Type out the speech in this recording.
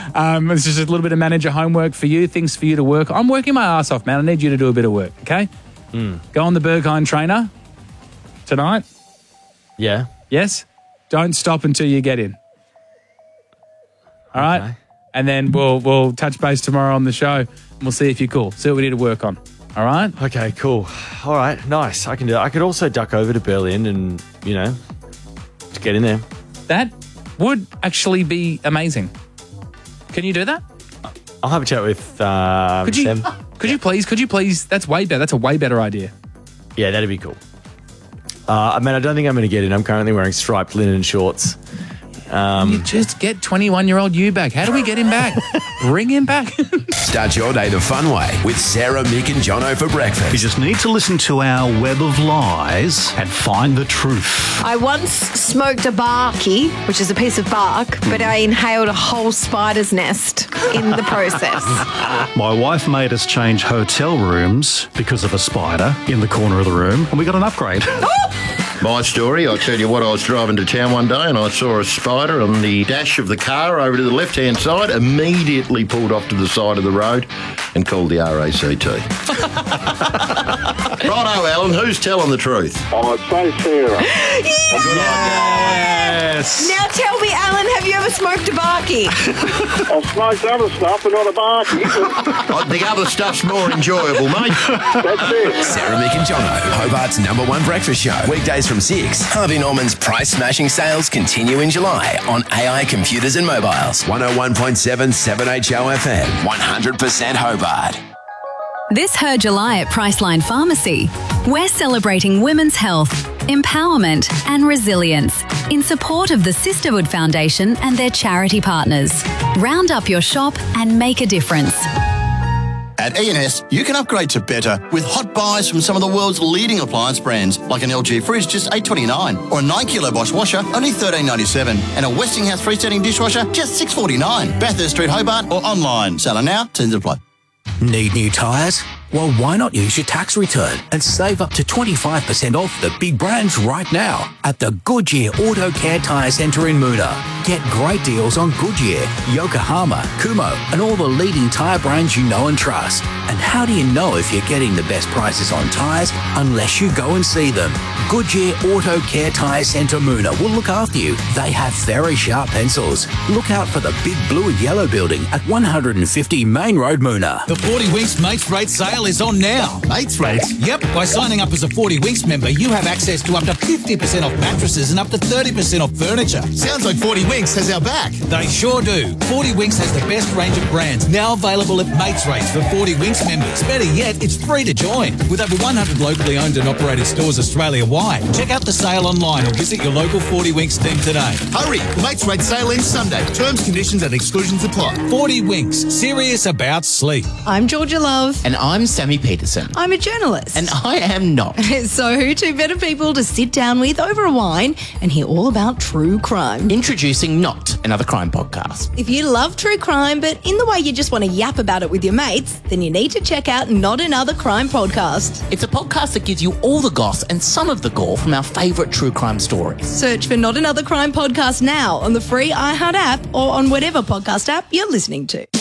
It's just a little bit of manager homework for you, things for you to work. I'm working my ass off, man. I need you to do a bit of work, okay? Go on the Berghain trainer tonight. Yeah. Yes? Don't stop until you get in. All right? And then we'll touch base tomorrow on the show and we'll see if you're cool. See what we need to work on. All right? Okay, cool. All right, nice. I can do that. I could also duck over to Berlin and, to get in there. That would actually be amazing. Can you do that? I'll have a chat with Sam. Could you please? That's way better. That's a way better idea. Yeah, that'd be cool. I don't think I'm going to get in. I'm currently wearing striped linen shorts. You just get 21-year-old you back. How do we get him back? Bring him back. Start your day the fun way with Sarah, Mick and Jono for breakfast. You just need to listen to our web of lies and find the truth. I once smoked a barkie, which is a piece of bark, but I inhaled a whole spider's nest in the process. My wife made us change hotel rooms because of a spider in the corner of the room, and we got an upgrade. My story, I tell you what, I was driving to town one day and I saw a spider on the dash of the car over to the left-hand side, immediately pulled off to the side of the road and called the RACT. Righto, Alan, who's telling the truth? I'd say Sarah. Yes. Now tell me, Alan, have you ever smoked a barkie? I've smoked other stuff, but not a barkie. The other stuff's more enjoyable, mate. That's it. Sarah, Mick and Jono, Hobart's #1 breakfast show. Weekdays from 6. Harvey Norman's price smashing sales continue in July on AI computers and mobiles. 101.7 7HO FM. 100% Hobart. This Her July at Priceline Pharmacy. We're celebrating women's health, empowerment and resilience in support of the Sisterhood Foundation and their charity partners. Round up your shop and make a difference. At E&S, you can upgrade to better with hot buys from some of the world's leading appliance brands, like an LG fridge, just $8.29, or a 9-kilo Bosch washer, only $13.97, and a Westinghouse freestanding dishwasher, just $6.49. Bathurst Street, Hobart, or online. Seller now, terms apply. Need new tyres? Well, why not use your tax return and save up to 25% off the big brands right now at the Goodyear Auto Care Tyre Centre in Moona. Get great deals on Goodyear, Yokohama, Kumho and all the leading tyre brands you know and trust. And how do you know if you're getting the best prices on tyres unless you go and see them? Goodyear Auto Care Tyre Centre Moona will look after you. They have very sharp pencils. Look out for the big blue and yellow building at 150 Main Road, Moona. The 40 Winks Mates Rate sale is on now. Mates Rates? Yep. By signing up as a 40 Winks member, you have access to up to 50% off mattresses and up to 30% off furniture. Sounds like 40 Winks has our back. They sure do. 40 Winks has the best range of brands now available at Mates Rates for 40 Winks members. Better yet, it's free to join. With over 100 locally owned and operated stores Australia-wide. Check out the sale online or visit your local 40 Winks team today. Hurry! The Mates Rate sale ends Sunday. Terms, conditions and exclusions apply. 40 Winks. Serious about sleep. I'm Georgia Love. And I'm Sammy Peterson. I'm a journalist. And I am not. So who two better people to sit down with over a wine and hear all about true crime? Introducing Not Another Crime Podcast. If you love true crime, but in the way you just want to yap about it with your mates, then you need to check out Not Another Crime Podcast. It's a podcast that gives you all the goss and some of the gore from our favourite true crime stories. Search for Not Another Crime Podcast now on the free iHeart app or on whatever podcast app you're listening to.